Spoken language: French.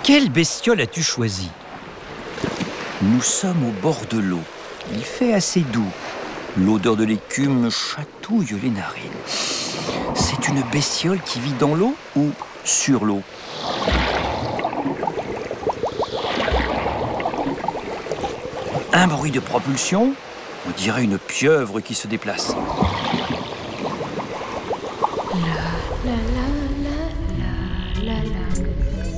Quelle bestiole as-tu choisi? Nous sommes au bord de l'eau. Il fait assez doux. L'odeur de l'écume me chatouille les narines. C'est une bestiole qui vit dans l'eau ou sur l'eau? Un bruit de propulsion, on dirait une pieuvre qui se déplace. La la la.